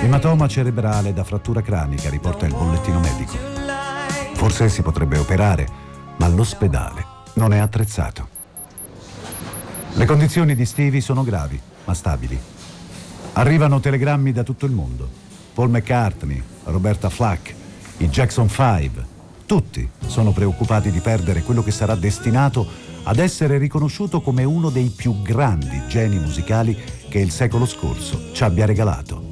Ematoma cerebrale da frattura cranica, riporta il bollettino medico. Forse si potrebbe operare, ma l'ospedale non è attrezzato. Le condizioni di Stevie sono gravi, ma stabili. Arrivano telegrammi da tutto il mondo. Paul McCartney, Roberta Flack, i Jackson 5, tutti sono preoccupati di perdere quello che sarà destinato ad essere riconosciuto come uno dei più grandi geni musicali che il secolo scorso ci abbia regalato.